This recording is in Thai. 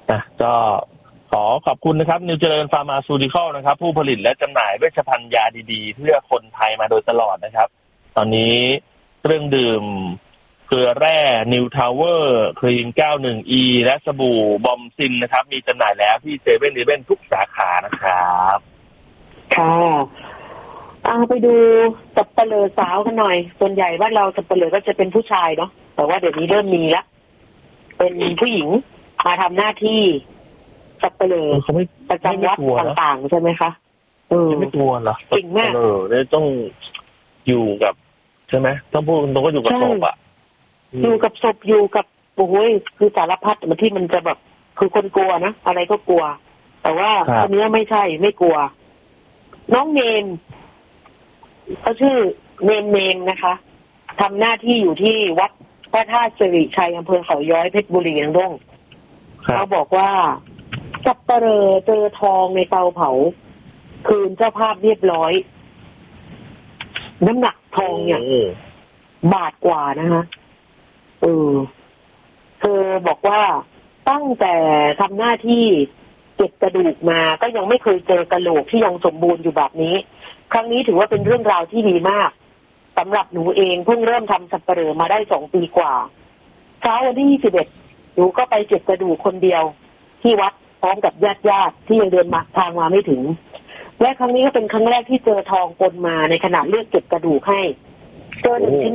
ก็ขอขอบคุณนะครับนิวเจริญฟาร์มาซูติคอลนะครับผู้ผลิตและจำหน่ายเวชภัณฑ์ยาดีๆเพื่อคนไทยมาโดยตลอดนะครับตอนนี้เครื่องดื่มเกลือแร่นิวทาวเวอร์ครีม 91E และสบู่บอมซินนะครับมีจำหน่ายแล้วที่7-Eleven ทุกสาขานะครับค่ะไปดูสับเปลือสาวกันหน่อยส่วนใหญ่บ้านเราสับเปลือก็จะเป็นผู้ชายเนาะแต่ว่าเดี๋ยวนี้เริ่มมีละเป็นผู้หญิงมาทำหน้าที่สับเปลือประจำวัดต่างๆใช่ไหมคะไม่กลัวเหรอจริงมากเนี่ยต้องอยู่กับใช่ไหมต้องพูดตรงก็อยู่กับศพอ่ะอยู่กับศพอยู่กับโอ้ยคือสารพัดมันที่มันจะแบบคือคนกลัวนะอะไรก็กลัวแต่ว่าคนนี้ไม่ใช่ไม่กลัวน้องเนมเขาชื่อเนมนะคะทำหน้าที่อยู่ที่วัดพระธาตุสิริชัยอำเภอเขาย้อยเพชรบุรีนางด้งเขาบอกว่าสับเปลือเจอทองในเตาเผาคืนเจ้าภาพเรียบร้อยน้ำหนักทองเนี่ยบาทกว่านะคะเธอบอกว่าตั้งแต่ทำหน้าที่เก็บกระดูกมาก็ยังไม่เคยเจอกระโหลกที่ยังสมบูรณ์อยู่แบบนี้ครั้งนี้ถือว่าเป็นเรื่องราวที่ดีมากสำหรับหนูเองเพิ่งเริ่มทำสับเปลือมาได้2 ปีกว่าเช้าวันที่21หนูก็ไปเก็บกระดูกคนเดียวที่วัดพร้อมกับญาติที่ยังเดินมาทางมาไม่ถึงและครั้งนี้ก็เป็นครั้งแรกที่เจอทองปนมาในขณะเลือกเก็บกระดูกให้เจอ1 ชิ้น